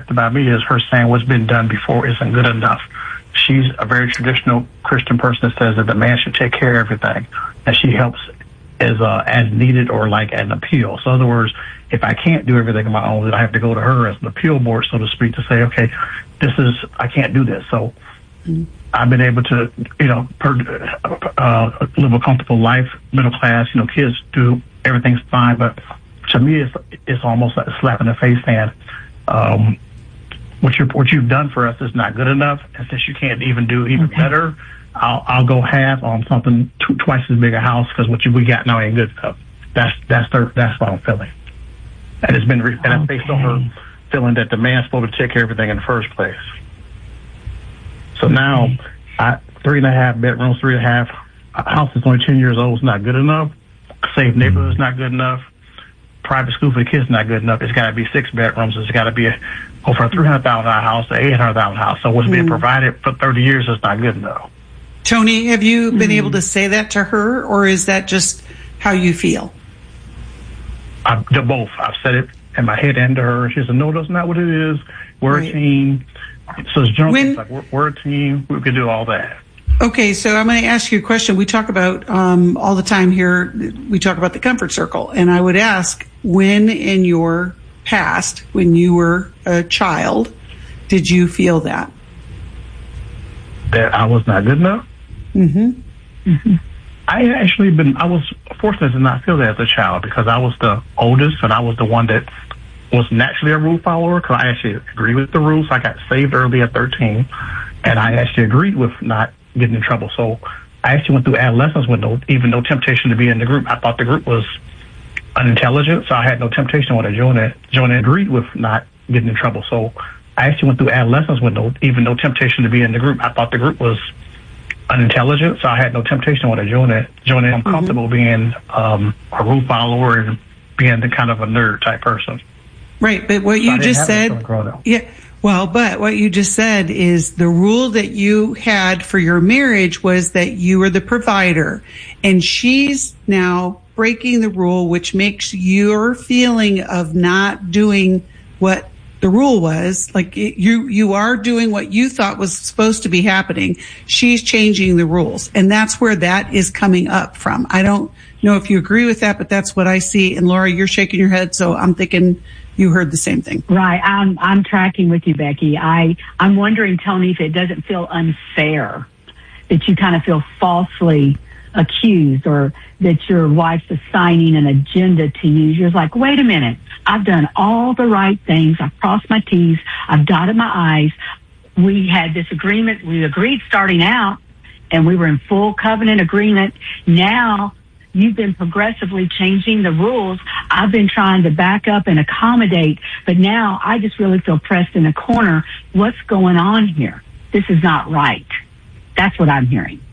affected by me is her saying what's been done before isn't good enough. She's a very traditional Christian person that says that the man should take care of everything, and she helps as needed or like an appeal. So in other words, if I can't do everything on my own, then I have to go to her as an appeal board, so to speak, to say, okay, I can't do this. So I've been able to, live a comfortable life, middle class, kids do, everything's fine. But to me, it's almost like a slap in the face saying, what you've done for us is not good enough. And since you can't even do even better, I'll go half on something twice as big a house because what we got now ain't good enough. That's what I'm feeling. And it's been, and it's based on her feeling that the man's supposed to take care of everything in the first place. So now, 3.5 bedrooms, 3.5 house that's only 10 years old is not good enough. Safe neighborhood is not good enough. Private school for the kids is not good enough. It's got to be 6 bedrooms. It's got to be over a $300,000 house, an $800,000 house. So what's being provided for 30 years is not good enough. Tony, have you been able to say that to her, or is that just how you feel? Both. I've said it in my head and to her. She said, no, that's not what it is. We're a team. So it's generally like we're a team. We could do all that. Okay, so I'm going to ask you a question. We talk about all the time here, we talk about the comfort circle. And I would ask, when in your past, when you were a child, did you feel that? That I was not good enough? I was fortunate to not feel that as a child because I was the oldest and I was the one that was naturally a rule follower because I actually agreed with the rules. I got saved early at 13 and I actually agreed with not getting in trouble. So I actually went through adolescence with no temptation to be in the group. I thought the group was unintelligent, so I had no temptation when I joined it. Agreed with not getting in trouble. So I actually went through adolescence with no temptation to be in the group. I thought the group was unintelligent, so I had no temptation when I joined it. I'm comfortable being a rule follower and being the kind of a nerd type person. Right, but what you just said, but what you just said is the rule that you had for your marriage was that you were the provider, and she's now breaking the rule, which makes your feeling of not doing what the rule was, like you are doing what you thought was supposed to be happening. She's changing the rules, and that's where that is coming up from. I don't know if you agree with that, but that's what I see. And Laura, you're shaking your head, so I'm thinking you heard the same thing. Right. I'm tracking with you, Becky. I'm wondering, Tony, if it doesn't feel unfair that you kind of feel falsely accused or that your wife's assigning an agenda to you. You're like, wait a minute. I've done all the right things. I've crossed my T's. I've dotted my I's. We had this agreement. We agreed starting out, and we were in full covenant agreement. Now you've been progressively changing the rules. I've been trying to back up and accommodate, but now I just really feel pressed in a corner. What's going on here? This is not right. That's what I'm hearing.